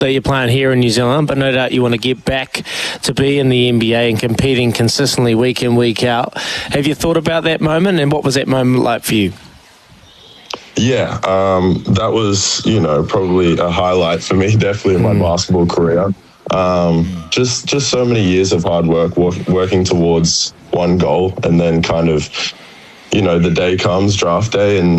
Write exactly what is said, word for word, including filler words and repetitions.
that you're playing here in New Zealand, but no doubt you want to get back to be in the N B A and competing consistently week in, week out. Have you thought about that moment, and what was that moment like for you? Yeah, um, that was, you know, probably a highlight for me, definitely in my mm. basketball career. Um, just just so many years of hard work, work, working towards one goal, and then kind of, you know, the day comes, draft day, and